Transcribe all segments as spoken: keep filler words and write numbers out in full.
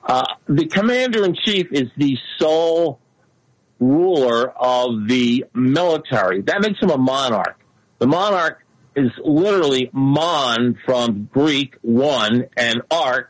Uh, the commander-in-chief is the sole ruler of the military. That makes him a monarch. The monarch is literally mon from Greek, one, and arch,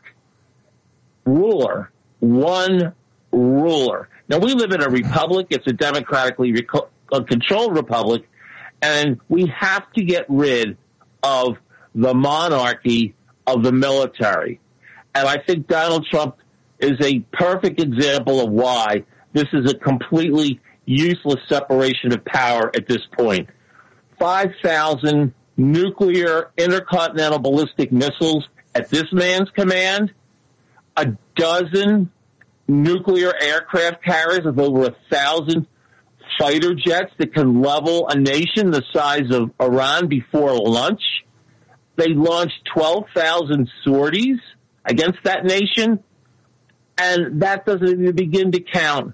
ruler. One ruler. Now, we live in a republic. It's a democratically reco- a controlled republic, and we have to get rid of the monarchy of the military. And I think Donald Trump is a perfect example of why this is a completely useless separation of power at this point. five thousand nuclear intercontinental ballistic missiles at this man's command, a dozen nuclear aircraft carriers of over a thousand fighter jets that can level a nation the size of Iran before lunch. They launched twelve thousand sorties against that nation, and that doesn't even begin to count.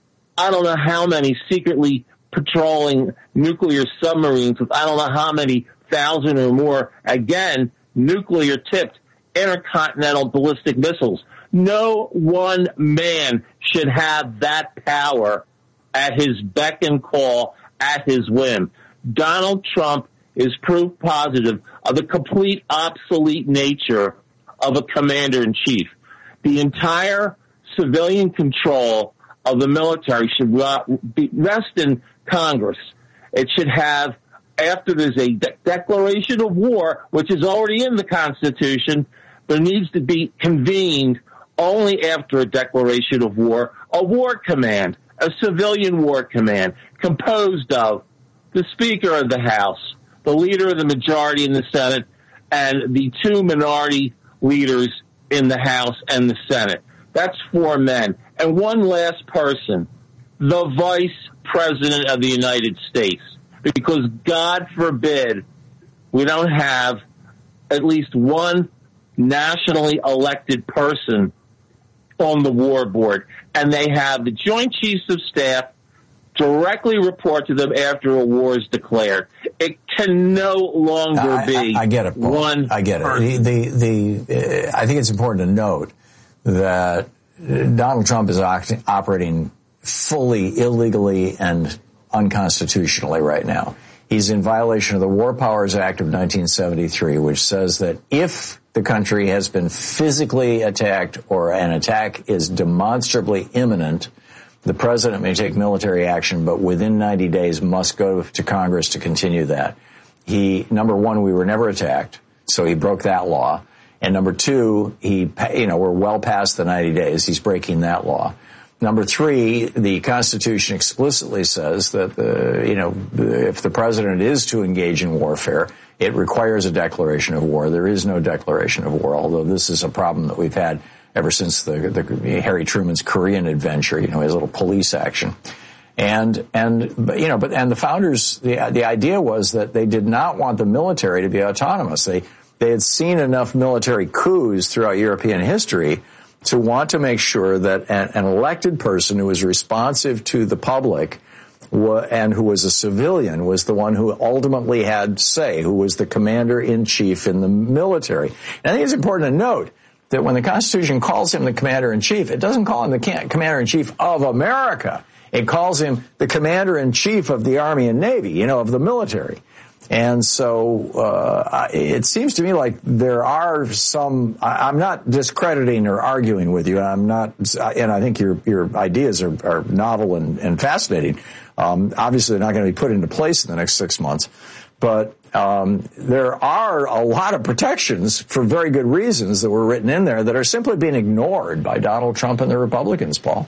I don't know how many secretly patrolling nuclear submarines with I don't know how many thousand or more, again, nuclear-tipped intercontinental ballistic missiles. No one man should have that power at his beck and call, at his whim. Donald Trump is proof positive of the complete obsolete nature of a commander-in-chief. The entire civilian control of the military should be, rest in Congress. It should have, after there's a de- declaration of war, which is already in the Constitution, there needs to be convened only after a declaration of war, a war command, a civilian war command, composed of the Speaker of the House, the leader of the majority in the Senate, and the two minority leaders in the House and the Senate. That's four men. And one last person, the Vice President of the United States. Because God forbid we don't have at least one nationally elected person on the war board. And they have the Joint Chiefs of Staff directly report to them after a war is declared. It can no longer I, be I, I get it, Paul. one I get it. person. The, the, the, uh, I think it's important to note that Donald Trump is oct- operating fully illegally and unconstitutionally right now. He's in violation of the War Powers Act of nineteen seventy-three, which says that if the country has been physically attacked or an attack is demonstrably imminent, the president may take military action, but within ninety days must go to Congress to continue that. He, number one, we were never attacked, so he broke that law. And number two, he, you know, we're well past the ninety days. He's breaking that law. Number three, the Constitution explicitly says that, the, you know, if the president is to engage in warfare, it requires a declaration of war. There is no declaration of war, although this is a problem that we've had ever since the, the Harry Truman's Korean adventure, you know, his little police action. And, and, you know, but, and the founders, the, the idea was that they did not want the military to be autonomous. They, they had seen enough military coups throughout European history to want to make sure that an, an elected person who was responsive to the public wa- and who was a civilian was the one who ultimately had say, who was the commander-in-chief in the military. And I think it's important to note that when the Constitution calls him the commander-in-chief, it doesn't call him the commander-in-chief of America. It calls him the commander-in-chief of the Army and Navy, you know, of the military. And so uh it seems to me like there are some, I'm not discrediting or arguing with you. I'm not, and I think your your ideas are, are novel and, and fascinating. Um, obviously, they're not going to be put into place in the next six months. But um, there are a lot of protections for very good reasons that were written in there that are simply being ignored by Donald Trump and the Republicans, Paul.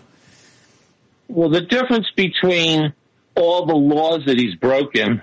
Well, the difference between all the laws that he's broken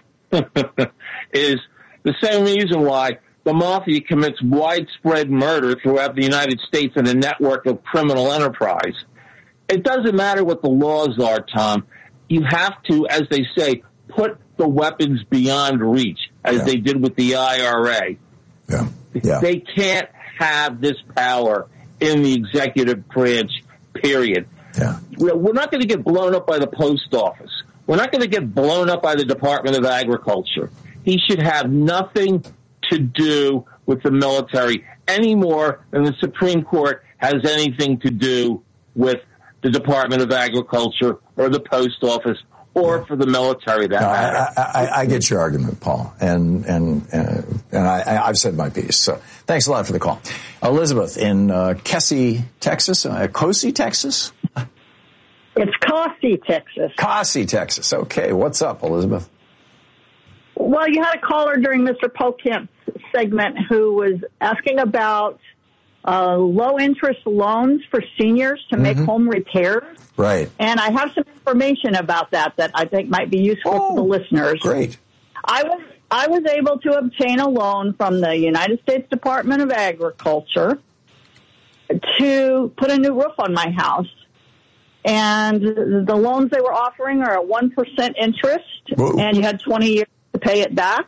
is the same reason why the mafia commits widespread murder throughout the United States in a network of criminal enterprise. It doesn't matter what the laws are, Tom. You have to, as they say, put the weapons beyond reach, as yeah. they did with the I R A. Yeah. Yeah. They can't have this power in the executive branch, period. Yeah. We're not going to get blown up by the post office. We're not going to get blown up by the Department of Agriculture. He should have nothing to do with the military any more than the Supreme Court has anything to do with the Department of Agriculture or the post office or for the military. That no, matter. I, I, I get your argument, Paul, and and and, and I, I've said my piece. So thanks a lot for the call, Elizabeth in uh, Kessie, Texas, uh, Cosey, Texas. It's Cossie, Texas. Cossie, Texas. Okay, what's up, Elizabeth? Well, you had a caller during Mister Polkamp's segment who was asking about uh, low-interest loans for seniors to make mm-hmm. home repairs. Right. And I have some information about that that I think might be useful oh, to the listeners. Great. I was I was able to obtain a loan from the United States Department of Agriculture to put a new roof on my house. And the loans they were offering are at one percent interest, Whoa. and you had twenty years to pay it back.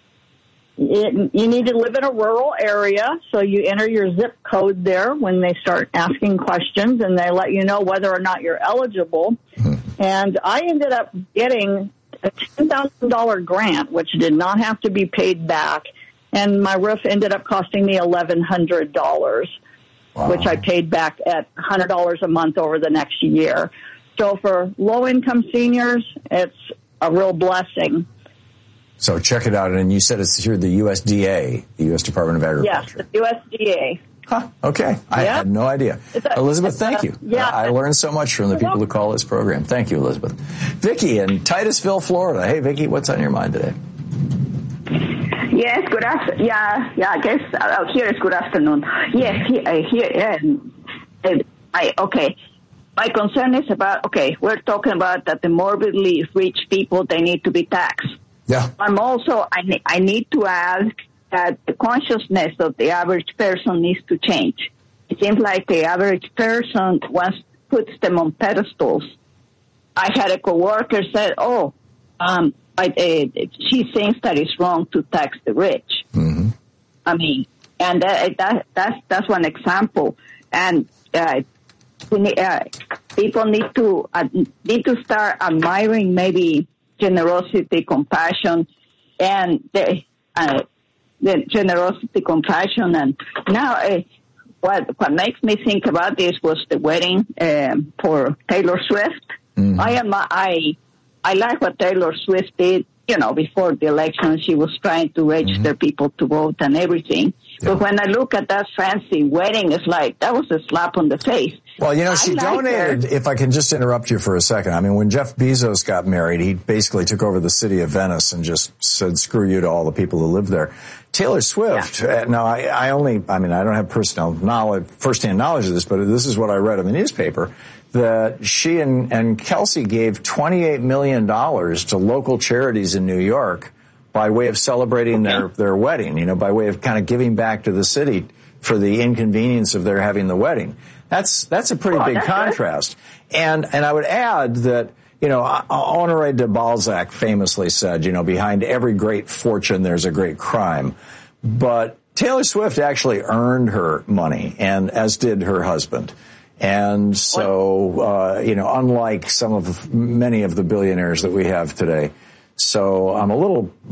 It, you need to live in a rural area, so you enter your zip code there when they start asking questions, and they let you know whether or not you're eligible. Hmm. And I ended up getting a ten thousand dollars grant, which did not have to be paid back, and my roof ended up costing me eleven hundred dollars. Wow. Which I paid back at one hundred dollars a month over the next year. So for low-income seniors, it's a real blessing. So check it out. And you said it's through the U S D A, the U S Department of Agriculture. Yes, the U S D A. Huh, okay. I yeah. had no idea. A, Elizabeth, thank a, you. Yeah. I, I learned so much from the people who call this program. Thank you, Elizabeth. Vicki in Titusville, Florida. Hey, Vicki, what's on your mind today? Yes, good afternoon. Yeah, yeah, I guess uh, here is good afternoon. Yes, here, uh, here uh, I, okay. My concern is about, okay, we're talking about that the morbidly rich people, they need to be taxed. Yeah. I'm also, I, ne- I need to ask that the consciousness of the average person needs to change. It seems like the average person wants, puts them on pedestals. I had a coworker said, oh, um, I, uh, she thinks that it's wrong to tax the rich. Mm-hmm. I mean, and that, that that's that's one example. And uh, we need, uh, people need to uh, need to start admiring maybe generosity, compassion, and the, uh, the generosity, compassion. And now, uh, what what makes me think about this was the wedding um, for Taylor Swift. Mm-hmm. I am I. I like what Taylor Swift did, you know, before the election. She was trying to register mm-hmm. people to vote and everything. Yeah. But when I look at that fancy wedding, it's like, that was a slap on the face. Well, you know, she like donated, her. If I can just interrupt you for a second. I mean, when Jeff Bezos got married, he basically took over the city of Venice and just said, screw you to all the people who live there. Taylor Swift, yeah. uh, now I, I only, I mean, I don't have personal knowledge, firsthand knowledge of this, but this is what I read in the newspaper, that she and, and Kelsey gave twenty-eight million dollars to local charities in New York by way of celebrating okay. their, their wedding, you know, by way of kind of giving back to the city for the inconvenience of their having the wedding. That's, that's a pretty oh, big contrast. Good. And, and I would add that, you know, Honoré de Balzac famously said, you know, behind every great fortune, there's a great crime. But Taylor Swift actually earned her money, and as did her husband. And so, uh, you know, unlike some of many of the billionaires that we have today. So I'm a little, uh,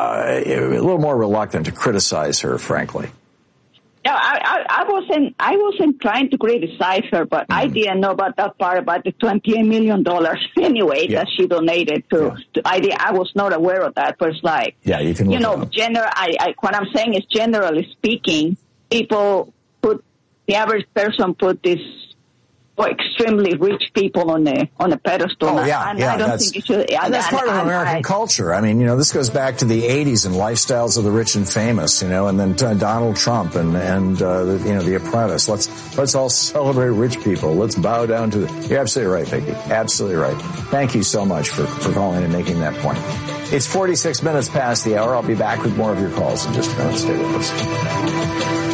a little more reluctant to criticize her, frankly. No, I, I, I wasn't. I wasn't trying to criticize her, but mm. I didn't know about that part about the twenty-eight million dollars anyway yeah. that she donated to. Yeah. to I, I was not aware of that. But it's like, yeah, you can. You know, general. I, I what I'm saying is, generally speaking, people put the average person put this. Extremely rich people on the on a pedestal. Oh yeah, and yeah. I don't that's, think it should, and that's and, part of and, American I, culture. I mean, you know, this goes back to the eighties and lifestyles of the rich and famous. You know, and then uh, Donald Trump and and uh, the, you know The Apprentice. Let's let's all celebrate rich people. Let's bow down to the. You're absolutely right, Vicki. Absolutely right. Thank you so much for for calling and making that point. It's forty-six minutes past the hour. I'll be back with more of your calls in just a minute. Stay with us.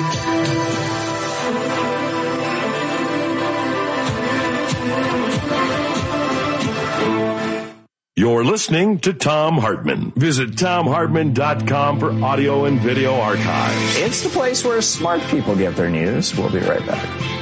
You're listening to Thom Hartmann. Visit Thom Hartmann dot com for audio and video archives. It's the place where smart people get their news. We'll be right back.